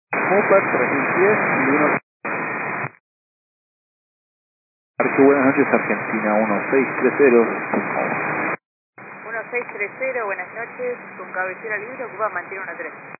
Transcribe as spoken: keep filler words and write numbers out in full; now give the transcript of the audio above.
Cooper tres mil diez y uno. Arque, buenas noches, Argentina uno seis tres cero. uno seis tres cero, buenas noches, con cabecera libre, ocupa mantiene uno tres.